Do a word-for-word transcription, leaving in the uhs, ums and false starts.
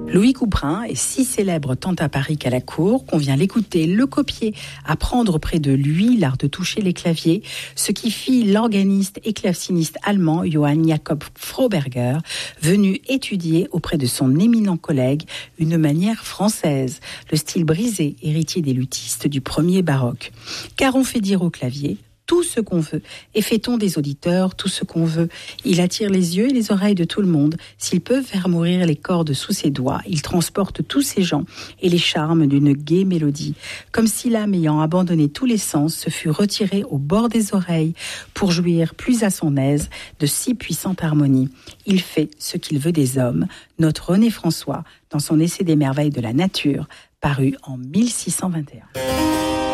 Louis Couperin est si célèbre tant à Paris qu'à la cour qu'on vient l'écouter, le copier, apprendre auprès de lui l'art de toucher les claviers, ce qui fit l'organiste et claveciniste allemand Johann Jakob Froberger, venu étudier auprès de son éminent collègue une manière française, le style brisé, héritier des luthistes du premier baroque. Car on fait dire au clavier tout ce qu'on veut, et fait-on des auditeurs tout ce qu'on veut. Il attire les yeux et les oreilles de tout le monde. S'il peut faire mourir les cordes sous ses doigts, il transporte tous ses gens et les charmes d'une gaie mélodie. Comme si l'âme ayant abandonné tous les sens se fût retirée au bord des oreilles pour jouir plus à son aise de si puissante harmonie. Il fait ce qu'il veut des hommes. Notre René François, dans son essai des merveilles de la nature, paru en mille six cent vingt et un.